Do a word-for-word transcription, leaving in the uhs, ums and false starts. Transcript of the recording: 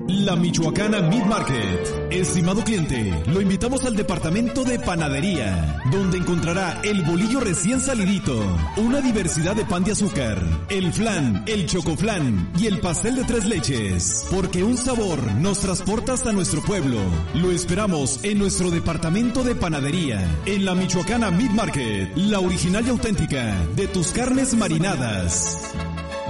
La Michoacana Meat Market. Estimado cliente, lo invitamos al departamento de panadería, donde encontrará el bolillo recién salidito, una diversidad de pan de azúcar, el flan, el chocoflan y el pastel de tres leches, porque un sabor nos transporta hasta nuestro pueblo. Lo esperamos en nuestro departamento de panadería, en la Michoacana Meat Market, la original y auténtica de tus carnes marinadas.